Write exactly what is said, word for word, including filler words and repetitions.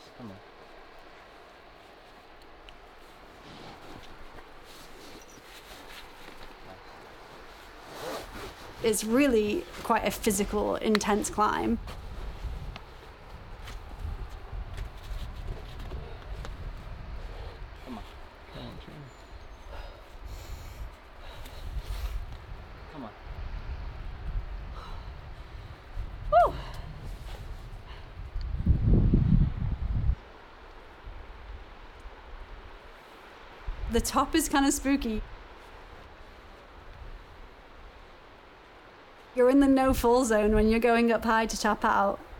Come on. It's really quite a physical, intense climb. Come on. Come on, Come on. Woo! The top is kind of spooky. You're in the no fall zone when you're going up high to tap out.